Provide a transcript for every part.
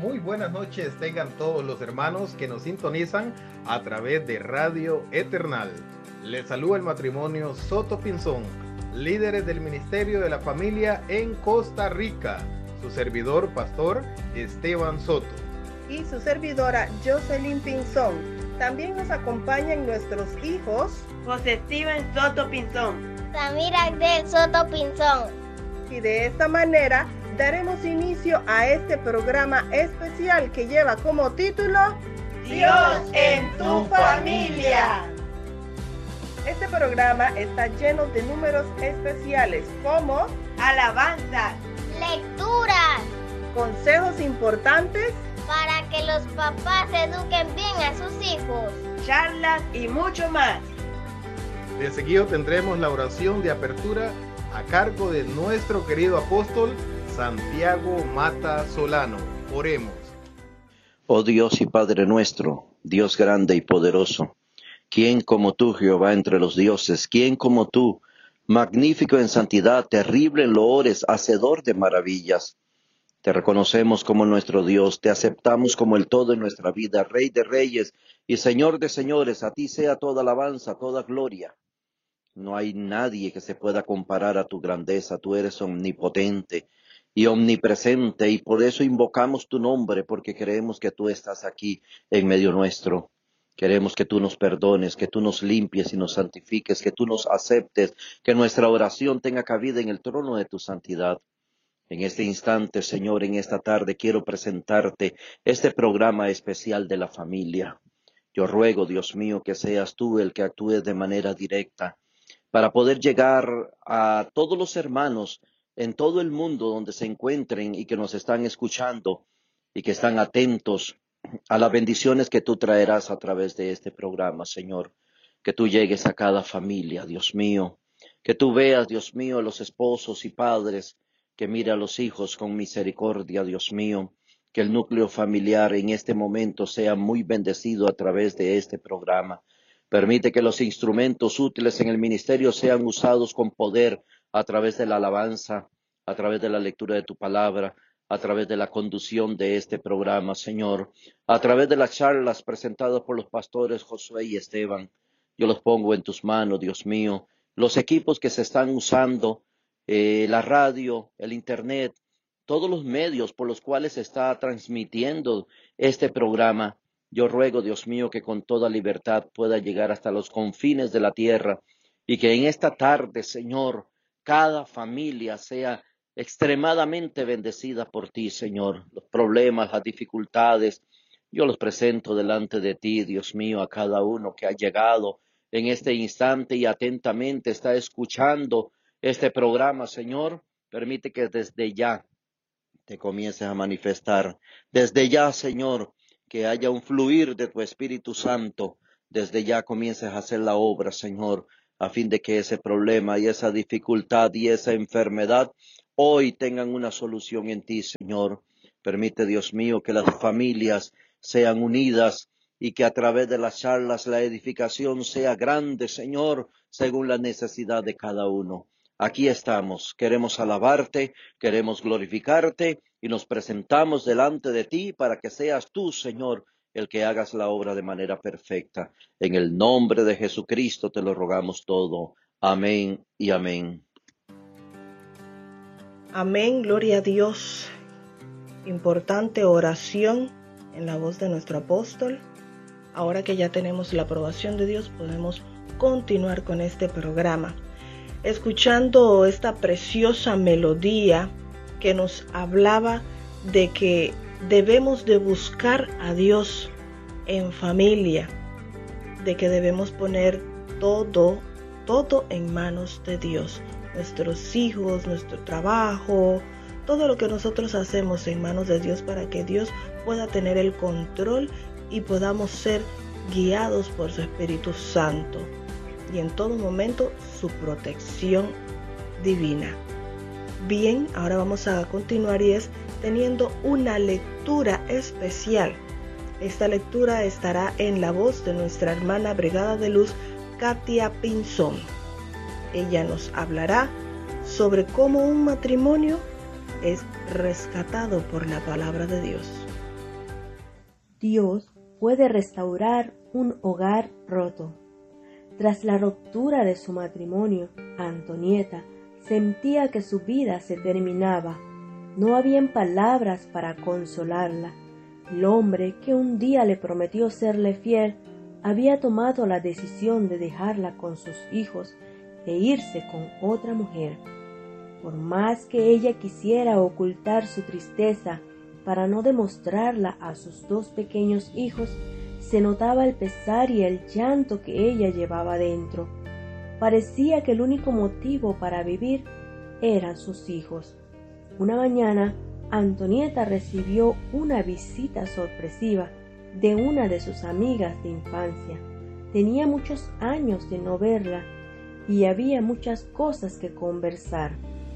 Muy buenas noches tengan todos los hermanos que nos sintonizan a través de Radio Eternal. Les saluda el matrimonio Soto Pinzón, líderes del Ministerio de la Familia en Costa Rica. Su servidor, pastor Esteban Soto. Y su servidora Jocelyn Pinzón. También nos acompañan nuestros hijos José Steven Soto Pinzón, Samira Agdel Soto Pinzón. Y de esta manera daremos inicio a este programa especial que lleva como título Dios en tu familia. Este programa está lleno de números especiales como alabanzas, lecturas, consejos importantes para que los papás eduquen bien a sus hijos, charlas y mucho más. De seguido tendremos la oración de apertura a cargo de nuestro querido apóstol Santiago Mata Solano. Oremos. Oh Dios y Padre nuestro, Dios grande y poderoso, ¿quién como tú, Jehová, entre los dioses? ¿Quién como tú, magnífico en santidad, terrible en loores, hacedor de maravillas? Te reconocemos como nuestro Dios, te aceptamos como el todo en nuestra vida, Rey de reyes y Señor de señores. A ti sea toda alabanza, toda gloria. No hay nadie que se pueda comparar a tu grandeza. Tú eres omnipotente y omnipresente, y por eso invocamos tu nombre, porque creemos que tú estás aquí en medio nuestro. Queremos que tú nos perdones, que tú nos limpies y nos santifiques, que tú nos aceptes, que nuestra oración tenga cabida en el trono de tu santidad. En este instante, Señor, en esta tarde, quiero presentarte este programa especial de la familia. Yo ruego, Dios mío, que seas tú el que actúes de manera directa para poder llegar a todos los hermanos en todo el mundo donde se encuentren y que nos están escuchando y que están atentos a las bendiciones que tú traerás a través de este programa, Señor. Que tú llegues a cada familia, Dios mío. Que tú veas, Dios mío, a los esposos y padres, que mire a los hijos con misericordia, Dios mío. Que el núcleo familiar en este momento sea muy bendecido a través de este programa. Permite que los instrumentos útiles en el ministerio sean usados con poder a través de la alabanza, a través de la lectura de tu palabra, a través de la conducción de este programa, Señor, a través de las charlas presentadas por los pastores Josué y Esteban. Yo los pongo en tus manos, Dios mío. Los equipos que se están usando, la radio, el internet, todos los medios por los cuales se está transmitiendo este programa. Yo ruego, Dios mío, que con toda libertad pueda llegar hasta los confines de la tierra y que en esta tarde, Señor, cada familia sea extremadamente bendecida por ti, Señor. Los problemas, las dificultades, yo los presento delante de ti, Dios mío, a cada uno que ha llegado en este instante y atentamente está escuchando este programa, Señor. Permite que desde ya te comiences a manifestar. Desde ya, Señor, que haya un fluir de tu Espíritu Santo. Desde ya comiences a hacer la obra, Señor, a fin de que ese problema y esa dificultad y esa enfermedad hoy tengan una solución en ti, Señor. Permite, Dios mío, que las familias sean unidas y que a través de las charlas la edificación sea grande, Señor, según la necesidad de cada uno. Aquí estamos, queremos alabarte, queremos glorificarte y nos presentamos delante de ti para que seas tú, Señor, el que hagas la obra de manera perfecta. En el nombre de Jesucristo te lo rogamos todo. Amén y amén. Amén, gloria a Dios. Importante oración en la voz de nuestro apóstol. Ahora que ya tenemos la aprobación de Dios, podemos continuar con este programa, escuchando esta preciosa melodía que nos hablaba de que debemos de buscar a Dios en familia, de que debemos poner todo en manos de Dios, nuestros hijos, nuestro trabajo, todo lo que nosotros hacemos en manos de Dios para que Dios pueda tener el control y podamos ser guiados por su Espíritu Santo y en todo momento su protección divina. Bien, ahora vamos a continuar y es teniendo una lectura especial. Esta lectura estará en la voz de nuestra hermana Brigada de Luz, Katia Pinzón. Ella nos hablará sobre cómo un matrimonio es rescatado por la palabra de Dios. Dios puede restaurar un hogar roto. Tras la ruptura de su matrimonio, Antonieta sentía que su vida se terminaba. No habían palabras para consolarla. El hombre que un día le prometió serle fiel había tomado la decisión de dejarla con sus hijos e irse con otra mujer. Por más que ella quisiera ocultar su tristeza para no demostrarla a sus dos pequeños hijos, se notaba el pesar y el llanto que ella llevaba dentro. Parecía que el único motivo para vivir eran sus hijos. Una mañana, Antonieta recibió una visita sorpresiva de una de sus amigas de infancia. Tenía muchos años de no verla y había muchas cosas que conversar.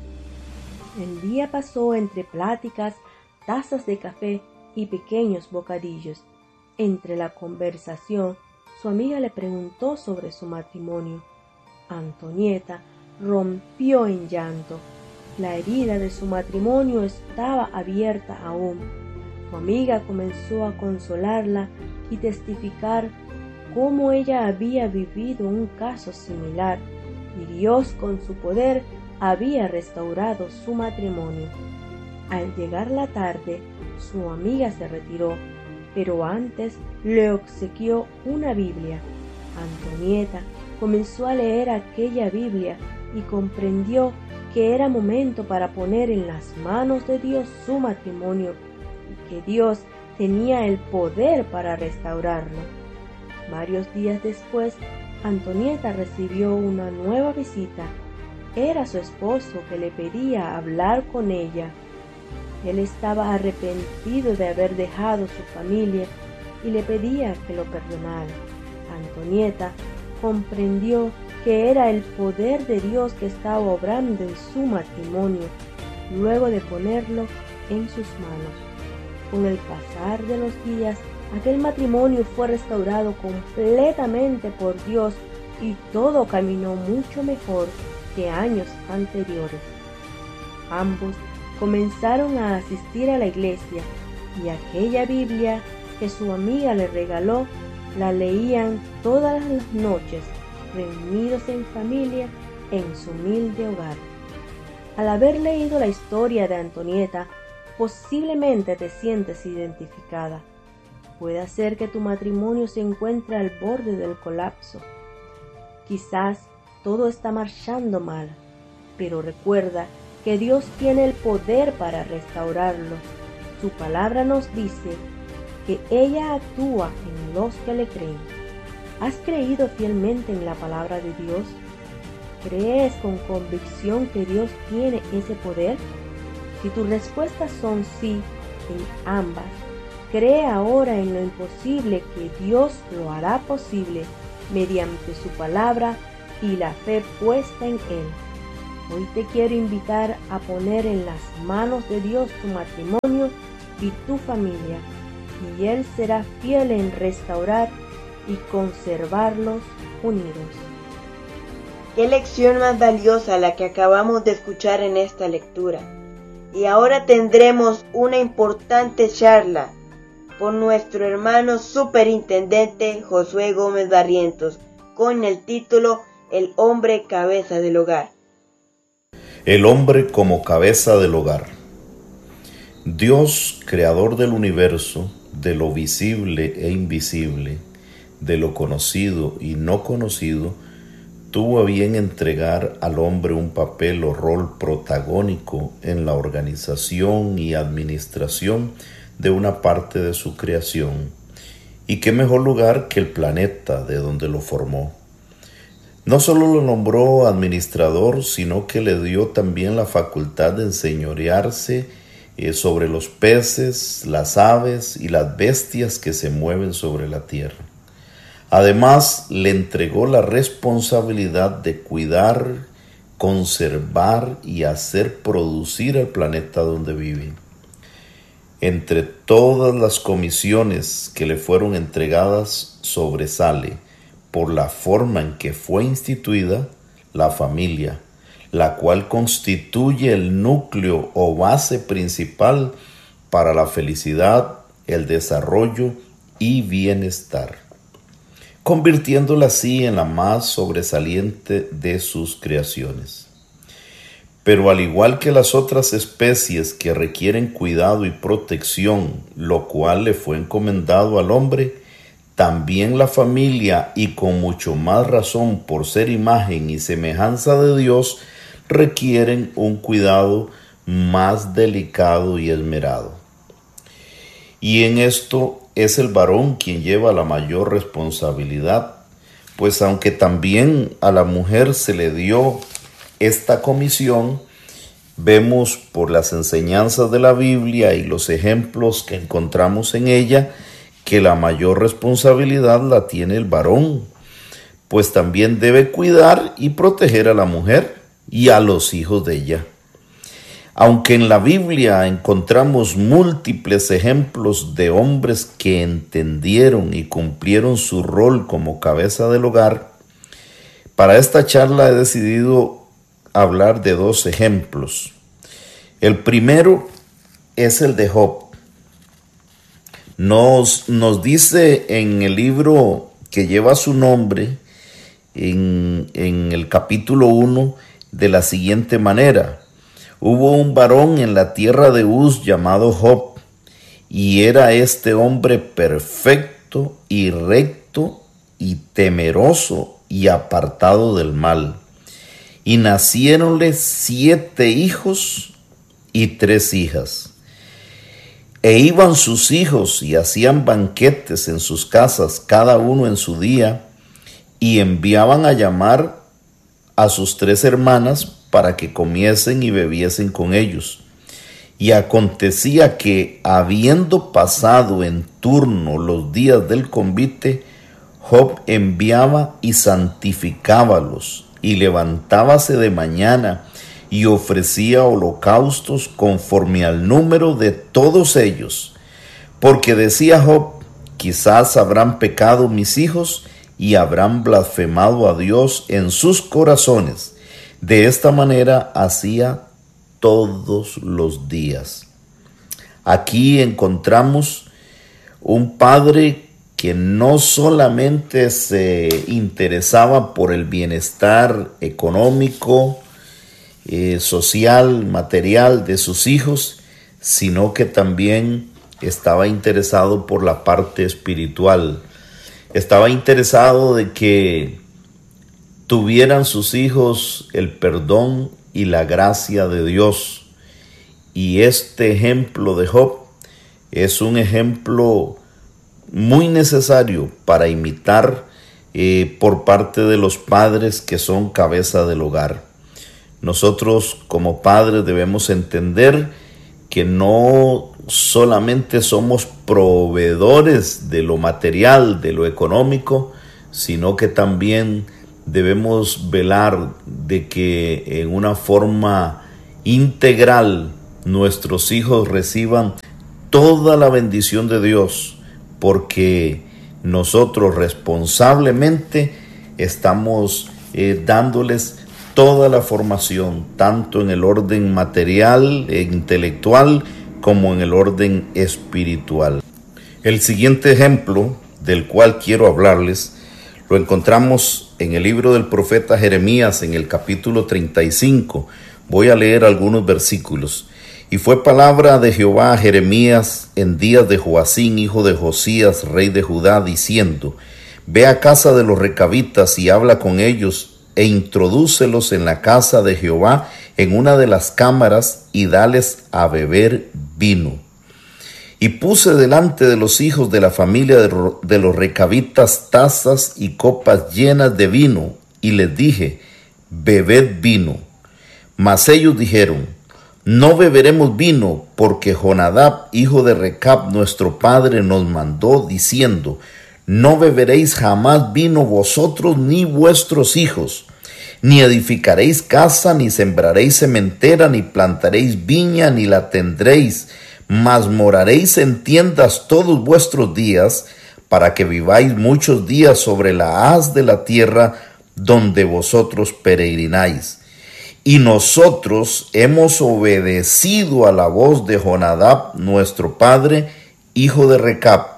El día pasó entre pláticas, tazas de café y pequeños bocadillos. Entre la conversación, su amiga le preguntó sobre su matrimonio. Antonieta rompió en llanto. La herida de su matrimonio estaba abierta aún. Su amiga comenzó a consolarla y testificar cómo ella había vivido un caso similar y Dios con su poder había restaurado su matrimonio. Al llegar la tarde, su amiga se retiró, pero antes le obsequió una Biblia. Antonieta comenzó a leer aquella Biblia y comprendió que era momento para poner en las manos de Dios su matrimonio y que Dios tenía el poder para restaurarlo. Varios días después, Antonieta recibió una nueva visita. Era su esposo que le pedía hablar con ella. Él estaba arrepentido de haber dejado su familia y le pedía que lo perdonara. Antonieta comprendió que era el poder de Dios que estaba obrando en su matrimonio, luego de ponerlo en sus manos. Con el pasar de los días, aquel matrimonio fue restaurado completamente por Dios y todo caminó mucho mejor que años anteriores. Ambos comenzaron a asistir a la iglesia y aquella Biblia que su amiga le regaló la leían todas las noches, reunidos en familia en su humilde hogar. Al haber leído la historia de Antonieta, posiblemente te sientes identificada. Puede ser que tu matrimonio se encuentre al borde del colapso. Quizás todo está marchando mal, pero recuerda que Dios tiene el poder para restaurarlo. Su palabra nos dice que ella actúa en los que le creen. ¿Has creído fielmente en la palabra de Dios? ¿Crees con convicción que Dios tiene ese poder? Si tus respuestas son sí en ambas, cree ahora en lo imposible que Dios lo hará posible mediante su palabra y la fe puesta en Él. Hoy te quiero invitar a poner en las manos de Dios tu matrimonio y tu familia, y Él será fiel en restaurar y conservarlos unidos. Qué lección más valiosa la que acabamos de escuchar en esta lectura. Y ahora tendremos una importante charla por nuestro hermano superintendente Josué Gómez Barrientos con el título El hombre cabeza del hogar. El hombre como cabeza del hogar. Dios, creador del universo, de lo visible e invisible, de lo conocido y no conocido, tuvo a bien entregar al hombre un papel o rol protagónico en la organización y administración de una parte de su creación. Y qué mejor lugar que el planeta de donde lo formó. No solo lo nombró administrador, sino que le dio también la facultad de enseñorearse sobre los peces, las aves y las bestias que se mueven sobre la tierra. Además, le entregó la responsabilidad de cuidar, conservar y hacer producir el planeta donde vive. Entre todas las comisiones que le fueron entregadas, sobresale, por la forma en que fue instituida, la familia, la cual constituye el núcleo o base principal para la felicidad, el desarrollo y bienestar, convirtiéndola así en la más sobresaliente de sus creaciones. Pero al igual que las otras especies que requieren cuidado y protección, lo cual le fue encomendado al hombre, también la familia, y con mucho más razón por ser imagen y semejanza de Dios, requieren un cuidado más delicado y esmerado. Y en esto es el varón quien lleva la mayor responsabilidad, pues aunque también a la mujer se le dio esta comisión, vemos por las enseñanzas de la Biblia y los ejemplos que encontramos en ella que la mayor responsabilidad la tiene el varón, pues también debe cuidar y proteger a la mujer y a los hijos de ella. Aunque en la Biblia encontramos múltiples ejemplos de hombres que entendieron y cumplieron su rol como cabeza del hogar, para esta charla he decidido hablar de dos ejemplos. El primero es el de Job. Nos dice en el libro que lleva su nombre, en el capítulo 1, de la siguiente manera: hubo un varón en la tierra de Uz llamado Job, y era este hombre perfecto y recto y temeroso y apartado del mal. Y naciéronle 7 hijos y 3 hijas. E iban sus hijos y hacían banquetes en sus casas, cada uno en su día, y enviaban a llamar a sus 3 hermanas para que comiesen y bebiesen con ellos. Y acontecía que, habiendo pasado en turno los días del convite, Job enviaba y santificábalos, y levantábase de mañana y ofrecía holocaustos conforme al número de todos ellos, porque decía Job: quizás habrán pecado mis hijos y habrán blasfemado a Dios en sus corazones. De esta manera hacía todos los días. Aquí encontramos un padre que no solamente se interesaba por el bienestar económico, social, material de sus hijos, sino que también estaba interesado por la parte espiritual. Estaba interesado de que tuvieran sus hijos el perdón y la gracia de Dios. Y este ejemplo de Job es un ejemplo muy necesario para imitar por parte de los padres que son cabeza del hogar. Nosotros como padres debemos entender que no solamente somos proveedores de lo material, de lo económico, sino que también debemos velar de que en una forma integral nuestros hijos reciban toda la bendición de Dios, porque nosotros responsablemente estamos dándoles toda la formación, tanto en el orden material e intelectual como en el orden espiritual. El siguiente ejemplo del cual quiero hablarles lo encontramos en el libro del profeta Jeremías, en el capítulo 35. Voy a leer algunos versículos. Y fue palabra de Jehová a Jeremías en días de Joacín, hijo de Josías, rey de Judá, diciendo: Ve a casa de los recabitas y habla con ellos, e introdúcelos en la casa de Jehová en una de las cámaras, y dales a beber vino. Y puse delante de los hijos de la familia de los recabitas tazas y copas llenas de vino, y les dije: bebed vino. Mas ellos dijeron: no beberemos vino, porque Jonadab, hijo de Recab, nuestro padre, nos mandó, diciendo: no beberéis jamás vino vosotros ni vuestros hijos, ni edificaréis casa, ni sembraréis sementera, ni plantaréis viña, ni la tendréis, mas moraréis en tiendas todos vuestros días, para que viváis muchos días sobre la haz de la tierra donde vosotros peregrináis. Y nosotros hemos obedecido a la voz de Jonadab, nuestro padre, hijo de Recab,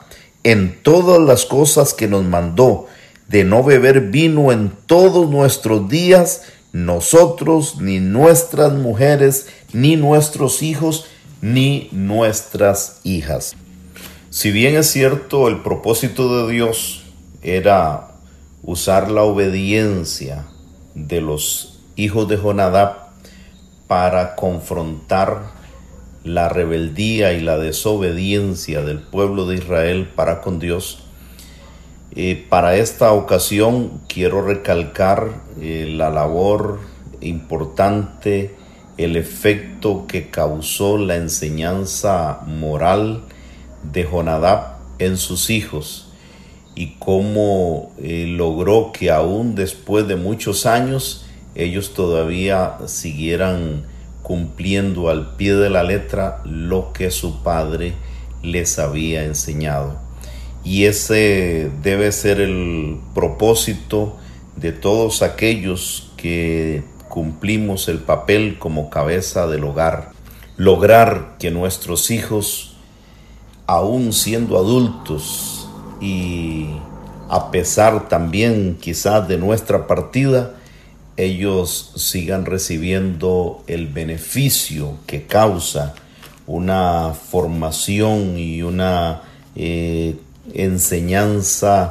en todas las cosas que nos mandó, de no beber vino en todos nuestros días, nosotros, ni nuestras mujeres, ni nuestros hijos, ni nuestras hijas. Si bien es cierto, el propósito de Dios era usar la obediencia de los hijos de Jonadab para confrontar la rebeldía y la desobediencia del pueblo de Israel para con Dios, para esta ocasión quiero recalcar la labor importante, el efecto que causó la enseñanza moral de Jonadab en sus hijos y cómo logró que aún después de muchos años ellos todavía siguieran cumpliendo al pie de la letra lo que su padre les había enseñado. Y ese debe ser el propósito de todos aquellos que cumplimos el papel como cabeza del hogar. Lograr que nuestros hijos, aún siendo adultos y a pesar también quizás de nuestra partida, ellos sigan recibiendo el beneficio que causa una formación y una enseñanza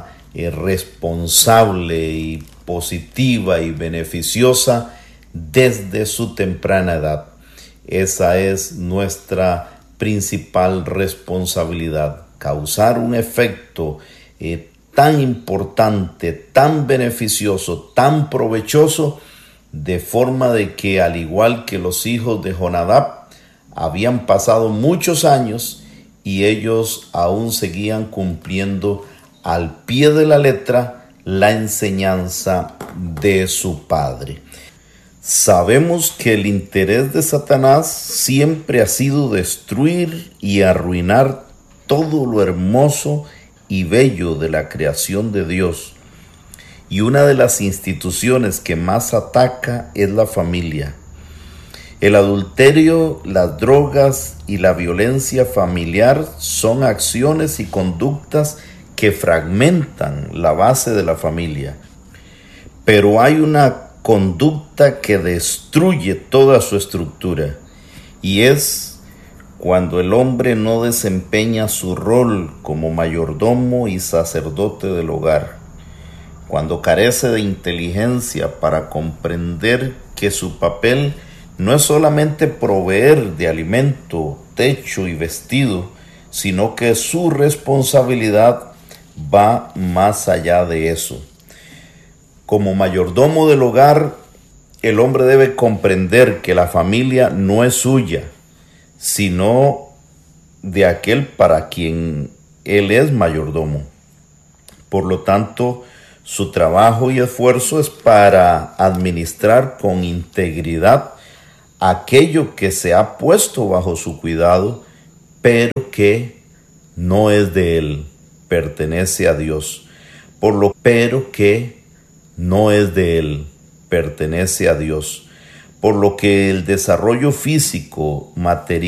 responsable y positiva y beneficiosa desde su temprana edad. Esa es nuestra principal responsabilidad, causar un efecto tan importante, tan beneficioso, tan provechoso, de forma de que al igual que los hijos de Jonadab, habían pasado muchos años y ellos aún seguían cumpliendo al pie de la letra la enseñanza de su padre. Sabemos que el interés de Satanás siempre ha sido destruir y arruinar todo lo hermoso y bello de la creación de Dios. Y una de las instituciones que más ataca es la familia. El adulterio, las drogas y la violencia familiar son acciones y conductas que fragmentan la base de la familia. Pero hay una conducta que destruye toda su estructura, y es cuando el hombre no desempeña su rol como mayordomo y sacerdote del hogar, cuando carece de inteligencia para comprender que su papel no es solamente proveer de alimento, techo y vestido, sino que su responsabilidad va más allá de eso. Como mayordomo del hogar, el hombre debe comprender que la familia no es suya, sino de aquel para quien él es mayordomo. Por lo tanto, su trabajo y esfuerzo es para administrar con integridad aquello que se ha puesto bajo su cuidado, pero que no es de él, pertenece a Dios. Pero que no es de él, pertenece a Dios. Por lo que el desarrollo físico, material,